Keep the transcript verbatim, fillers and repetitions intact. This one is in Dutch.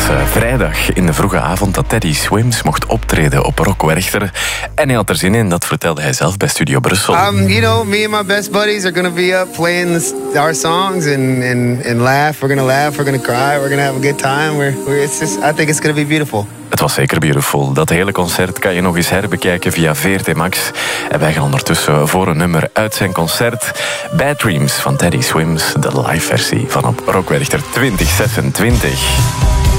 uh, vrijdag in de vroege avond dat Teddy Swims mocht optreden op Rock Werchter. En hij had er zin in, dat vertelde hij zelf bij Studio Brussel. Um, you know, me and my best buddies are going to be up playing this, our songs and, and, and laugh. We're going to laugh, we're going to cry, we're going to have a good time. We're, we're, it's just, I think it's going to be beautiful. Het was zeker beautiful. Dat hele concert kan je nog eens herbekijken via V R T Max. En wij gaan ondertussen voor een nummer uit zijn concert. Bad Dreams van Teddy Swims, de live versie van op Rock Werchter twintig zesentwintig.